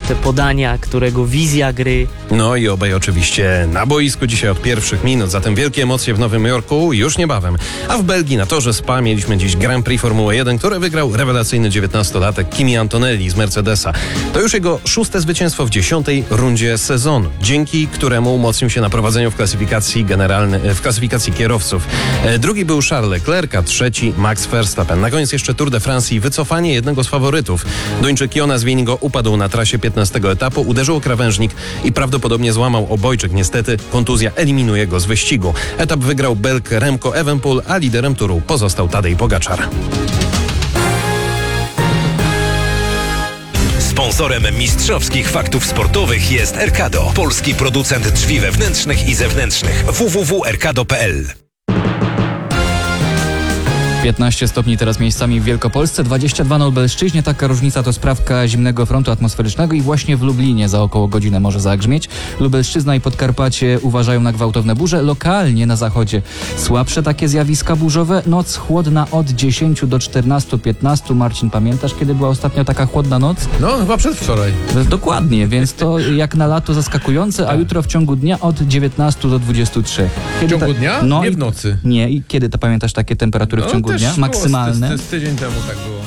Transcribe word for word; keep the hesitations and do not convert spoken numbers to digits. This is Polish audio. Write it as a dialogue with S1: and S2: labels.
S1: te podania, którego wizja gry.
S2: No i obaj oczywiście na boisku dzisiaj od pierwszych minut, zatem wielkie emocje w Nowym Jorku już niebawem. A w Belgii na torze Spa mieliśmy dziś Grand Prix Formuły jeden, które wygrał rewelacyjny dziewiętnastolatek Kimi Antonelli z Mercedesa. To już jego szóste zwycięstwo w dziesiątej rundzie sezonu, dzięki któremu umocnił się na prowadzeniu w klasyfikacji generalnej, w klasyfikacji kierowców. E, drugi był Charles Leclerc, a trzeci Max Verstappen. Na koniec jeszcze Tour de France i wycofanie jednego z faworytów. Duńczyk Jonas Vingegaard upadł na trasie piętnastego etapu, uderzył o krawężnik i prawdopodobnie złamał obojczyk. Niestety kontuzja eliminuje go z wyścigu. Etap wygrał Belg Remco Evenepoel, a liderem turu pozostał Tadej Pogaczar.
S3: Sponsorem mistrzowskich faktów sportowych jest Erkado, polski producent drzwi wewnętrznych i zewnętrznych. w w w kropka erkado kropka p l
S4: piętnaście stopni teraz miejscami w Wielkopolsce, dwadzieścia dwa na Lubelszczyźnie. Taka różnica to sprawka zimnego frontu atmosferycznego i właśnie w Lublinie za około godzinę może zagrzmieć. Lubelszczyzna i Podkarpacie uważają na gwałtowne burze. Lokalnie na zachodzie słabsze takie zjawiska burzowe. Noc chłodna od dziesięciu do czternastu piętnastu. Marcin, pamiętasz, kiedy była ostatnio taka chłodna noc?
S5: No, chyba przedwczoraj.
S4: Dokładnie, więc to jak na lato zaskakujące, a jutro w ciągu dnia od dziewiętnastu do dwudziestu trzech.
S5: W ciągu dnia?
S4: No
S5: Nie
S4: i-
S5: w nocy.
S4: Nie, i kiedy to pamiętasz takie temperatury w
S5: No,
S4: ciągu
S5: też
S4: dnia?
S5: było,
S4: Maksymalne?
S5: Z, z, z tydzień temu tak było.